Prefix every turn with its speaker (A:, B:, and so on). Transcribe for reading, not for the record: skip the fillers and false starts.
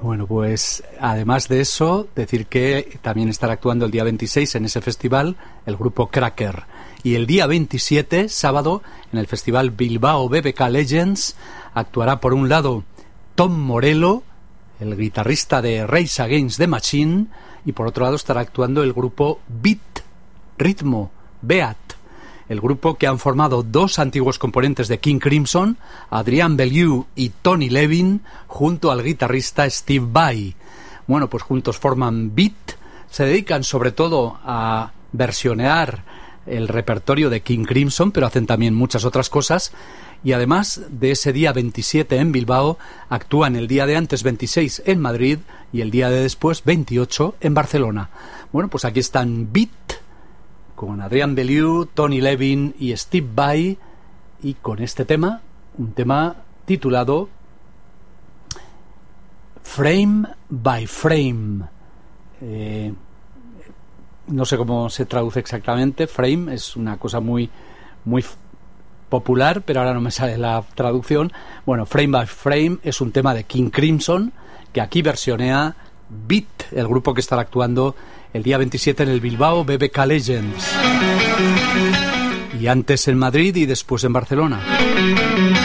A: Bueno, pues además de eso, decir que también estará actuando el día 26 en ese festival el grupo Cracker. Y el día 27, sábado, en el festival Bilbao BBK Legends, actuará por un lado Tom Morello, el guitarrista de Rage Against the Machine, y por otro lado estará actuando el grupo Ritmo, Beat, el grupo que han formado dos antiguos componentes de King Crimson, Adrian Bellew y Tony Levin, junto al guitarrista Steve Vai. Bueno, pues juntos forman Beat, se dedican sobre todo a versionear el repertorio de King Crimson, pero hacen también muchas otras cosas, y además de ese día 27 en Bilbao, actúan el día de antes 26 en Madrid y el día de después 28 en Barcelona. Bueno, pues aquí están Beat, con Adrian Bellew, Tony Levin y Steve Vai, y con este tema, un tema titulado Frame by Frame. No sé cómo se traduce exactamente. Frame es una cosa muy popular, pero ahora no me sale la traducción. Bueno, Frame by Frame es un tema de King Crimson que aquí versionea Beat, el grupo que estará actuando el día 27 en el Bilbao BBK Legends, y antes en Madrid y después en Barcelona.